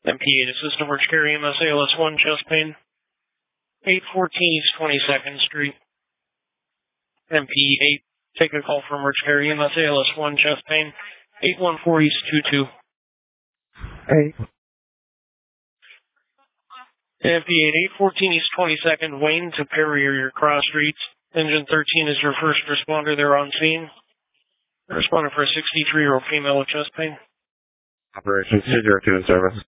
MP8 assist to Merch Carry EMS ALS1 chest pain. 814 East 22nd Street. MP8, take a call from Merch Carry EMS ALS1 chest pain. 814 East 22. Hey. MP8, 814 East 22nd, Wayne to Perry or your cross streets. Engine 13 is your first responder there on scene. Responding for a 63-year-old female with chest pain. Operation 202 in service.